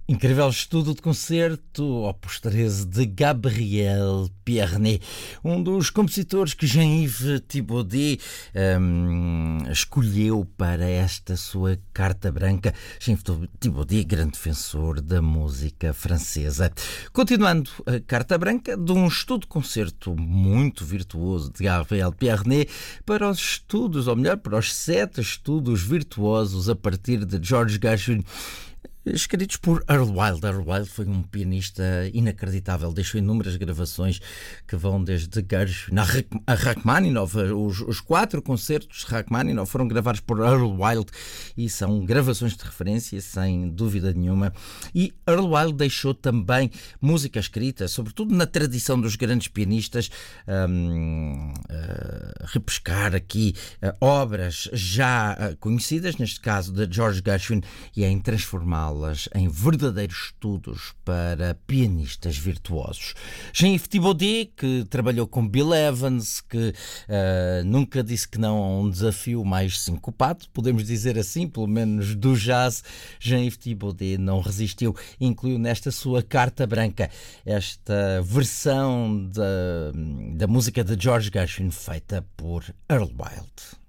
Incrível estudo de concerto, Opus 13 de Gabriel Pierné, um dos compositores que Jean-Yves Thibaudet escolheu para esta sua carta branca. Jean-Yves Thibaudet, grande defensor da música francesa. Continuando a carta branca de um estudo de concerto muito virtuoso de Gabriel Pierné para os estudos, ou melhor, para os 7 estudos virtuosos a partir de George Gershwin, escritos por Earl Wild. Earl Wild foi um pianista inacreditável, deixou inúmeras gravações que vão desde Gershwin a Rachmaninoff. Os 4 concertos de Rachmaninoff foram gravados por Earl Wild e são gravações de referência, sem dúvida nenhuma. E Earl Wild deixou também música escrita, sobretudo na tradição dos grandes pianistas, repescar aqui obras já conhecidas, neste caso de George Gershwin, e em transformá-las em verdadeiros estudos para pianistas virtuosos. Jean-Yves Thibaudet, que trabalhou com Bill Evans, que nunca disse que não a um desafio mais sincopado, podemos dizer assim, pelo menos do jazz. Jean-Yves Thibaudet não resistiu e incluiu nesta sua carta branca esta versão da música de George Gershwin feita por Earl Wild.